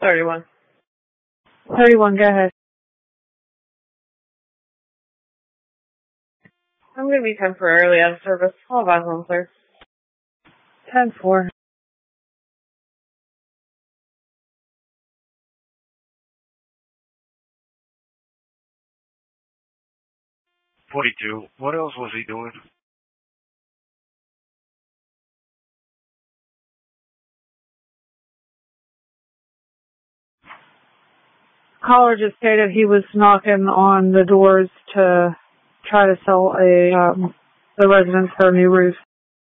31. 31, go ahead. I'm going to be temporarily out of service. I'll advise on, sir. 10-4. What else was he doing? Caller just stated he was knocking on the doors to try to sell the residents their new roof.